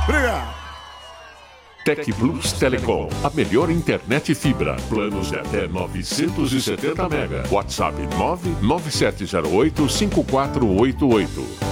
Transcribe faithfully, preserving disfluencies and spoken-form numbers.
Obrigado. Tec Plus Telecom, a melhor internet fibra. Planos de até novecentos e setenta mega. WhatsApp nove nove sete zero oito cinco quatro oito oito.